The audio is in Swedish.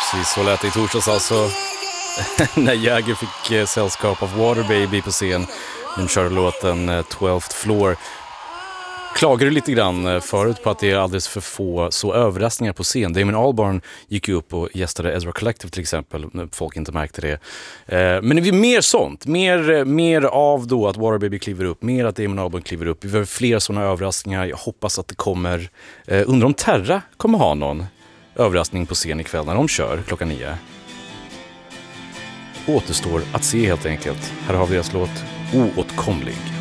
Precis så lät det i torsdags alltså. När Jagger fick sällskap av Waterbaby på scen. De körde låten 12th Floor. Klagade lite grann förut på att det är alldeles för få så överraskningar på scen. Damon Albarn gick ju upp och gästade Ezra Collective till exempel, när folk inte märkte det. Men det är mer sånt, mer av då att Waterbaby kliver upp, mer att Damon Albarn kliver upp. Vi behöver fler sådana överraskningar. Jag hoppas att det kommer, undrar om Terra kommer ha någon överraskning på scen ikväll när de kör klockan 9. Återstår att se helt enkelt. Här har vi deras låt Oåtkomlig.